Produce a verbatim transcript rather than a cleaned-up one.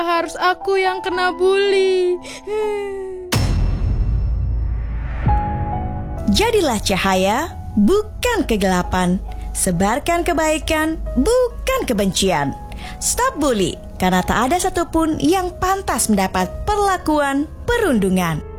harus aku yang kena bully. Jadilah cahaya, bukan kegelapan. Sebarkan kebaikan, bukan kebencian. Stop bully, karena tak ada satupun yang pantas mendapat perlakuan perundungan.